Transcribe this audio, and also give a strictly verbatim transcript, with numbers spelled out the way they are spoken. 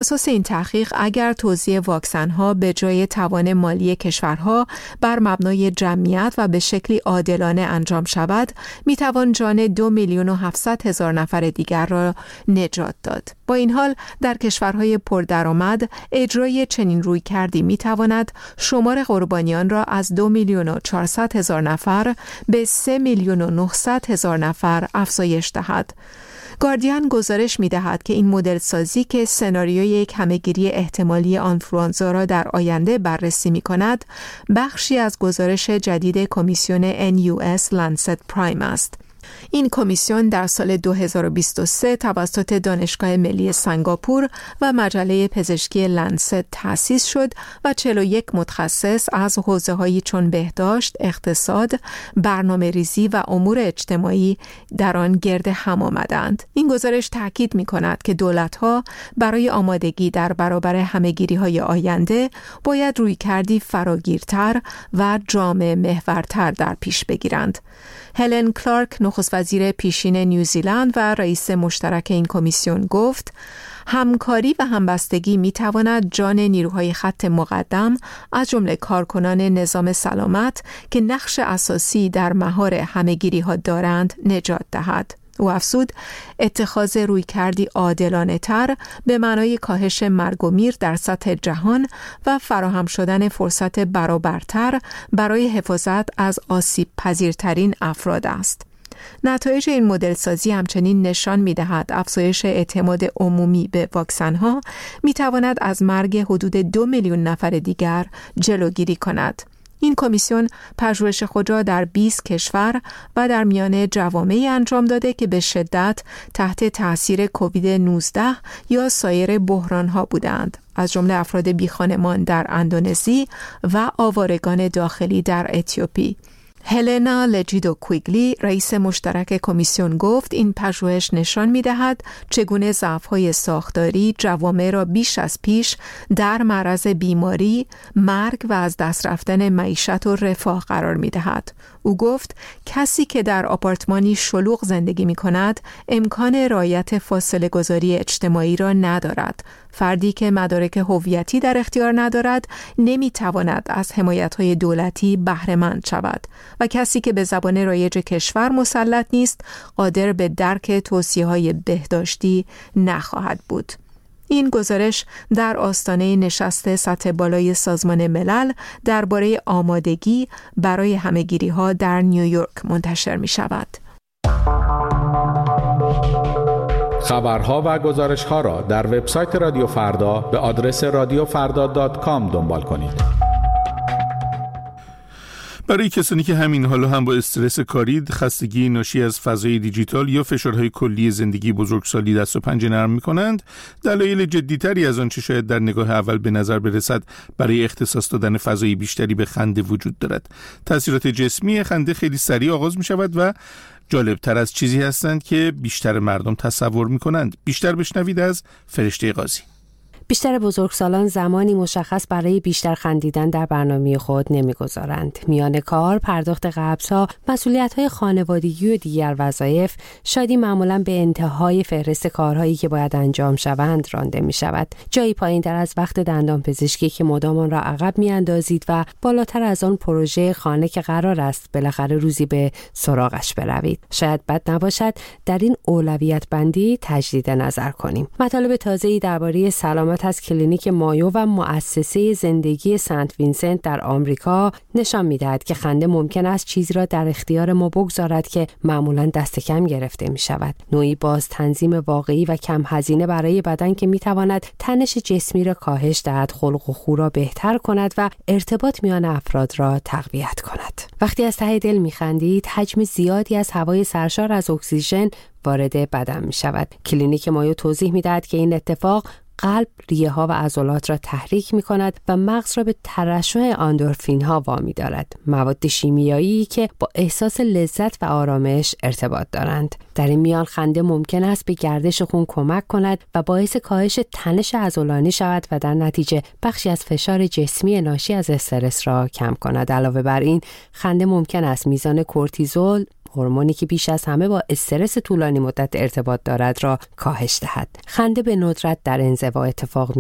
اساس این تحقیق اگر توزیع واکسن‌ها به جای توان مالی کشورها بر مبنای جمعیت و به شکلی عادلانه انجام شود، میتوان جان دو میلیون و هفتصد هزار نفر دیگر را نجات داد. با این حال در کشورهای پردرآمد اجرای چنین رویکردی میتواند شمار قربانیان را از دو میلیون و چهارصد هزار نفر به سه میلیون و نهصد هزار نفر افزایش دهد. گاردین گزارش می‌دهد که این مدل سازی که سناریوی یک همه‌گیری احتمالی آنفلوانزا را در آینده بررسی می‌کند، بخشی از گزارش جدید کمیسیون ان یو اس لنست پرایم است. این کمیسیون در سال دو هزار و بیست و سه توسط دانشگاه ملی سنگاپور و مجله پزشکی لنست تأسیس شد و چهل و یک متخصص از حوزه‌هایی چون بهداشت، اقتصاد، برنامه‌ریزی و امور اجتماعی در آن گرد هم آمدند. این گزارش تاکید می‌کند که دولت‌ها برای آمادگی در برابر همه‌گیری‌های آینده باید رویکردی فراگیرتر و جامع محورتر در پیش بگیرند. هلن کلارک، نخست وزیر پیشین نیوزیلند و رئیس مشترک این کمیسیون گفت همکاری و همبستگی می تواند جان نیروهای خط مقدم از جمله کارکنان نظام سلامت که نقش اساسی در مهار همه‌گیری ها دارند نجات دهد. او افزود اتخاذ رویکردی عادلانه تر به معنای کاهش مرگ و میر در سطح جهان و فراهم شدن فرصت برابرتر برای حفاظت از آسیب پذیرترین افراد است. نتایج این مدل سازی همچنین نشان می‌دهد افزایش اعتماد عمومی به واکسن‌ها می‌تواند از مرگ حدود دو میلیون نفر دیگر جلوگیری کند. این کمیسیون پژوهش خود را در بیست کشور و در میان جوامعی انجام داده که به شدت تحت تأثیر کووید نوزده یا سایر بحران‌ها بودند، از جمله افراد بیخانمان در اندونزی و آوارگان داخلی در اتیوپی. هلنا لجیدو کویگلی، رئیس مشترک کمیسیون گفت این پژوهش نشان می‌دهد چگونه ضعف‌های ساختاری جوامع را بیش از پیش در معرض بیماری، مرگ و از دست رفتن معیشت و رفاه قرار می‌دهد. او گفت کسی که در آپارتمانی شلوغ زندگی می‌کند امکان رعایت فاصله گذاری اجتماعی را ندارد. فردی که مدارک هویتی در اختیار ندارد نمی‌تواند از حمایت‌های دولتی بهره مند شود و کسی که به زبان رایج کشور مسلط نیست قادر به درک توصیه‌های بهداشتی نخواهد بود. این گزارش در آستانه نشست سطح بالای سازمان ملل درباره آمادگی برای همه‌گیری‌ها در نیویورک منتشر می‌شود. خبرها و گزارش‌ها را در وبسایت رادیو فردا به آدرس رادیو فردا دات کام دنبال کنید. برای کسانی که همین حالا هم با استرس کاری، خستگی ناشی از فضای دیجیتال یا فشارهای کلی زندگی بزرگسالی دست و پنجه نرم می‌کنند، دلایل جدی‌تری از آنچه شاید در نگاه اول به نظر برسد برای اختصاص دادن فضای بیشتری به خنده وجود دارد. تأثیرات جسمی خنده خیلی سریع آغاز می‌شود و جالبتر از چیزی هستند که بیشتر مردم تصور می‌کنند. بیشتر بشنوید از فرشته قاضی. بیشتر بزرگسالان زمانی مشخص برای بیشتر خندیدن در برنامه خود نمیگذارند. میان کار، پرداخت قبض‌ها، مسئولیت‌های خانوادگی و دیگر وظایف، شادی معمولاً به انتهای فهرست کارهایی که باید انجام شوند رانده می‌شود. جایی پایین‌تر از وقت دندانپزشکی که مدام آن را عقب می‌اندازید و بالاتر از آن پروژه خانه که قرار است بالاخره روزی به سراغش بروید. شاید بد نباشد در این اولویت بندی تجدید نظر کنیم. مطالب تازه‌ای درباره سلامت از کلینیک مایو و مؤسسه زندگی سنت وینسنت در آمریکا نشان می‌دهد که خنده ممکن است چیزی را در اختیار ما بگذارد که معمولاً دست کم گرفته می‌شود. نوعی باز تنظیم واقعی و کم هزینه برای بدن که می‌تواند تنش جسمی را کاهش دهد، خلق و خو را بهتر کند و ارتباط میان افراد را تقویت کند. وقتی از ته دل می‌خندید، حجم زیادی از هوای سرشار از اکسیژن وارد بدن می‌شود. کلینیک مایو توضیح می‌دهد که این اتفاق قلب، ریه ها و عضلات را تحریک می کند و مغز را به ترشح اندورفین ها وامی دارد، مواد شیمیایی که با احساس لذت و آرامش ارتباط دارند. در این میان خنده ممکن است به گردش خون کمک کند و باعث کاهش تنش عضلانی شود و در نتیجه بخشی از فشار جسمی ناشی از استرس را کم کند. علاوه بر این، خنده ممکن است میزان کورتیزول، هورمونی که بیش از همه با استرس طولانی مدت ارتباط دارد، را کاهش دهد. خنده به ندرت در انزوا اتفاق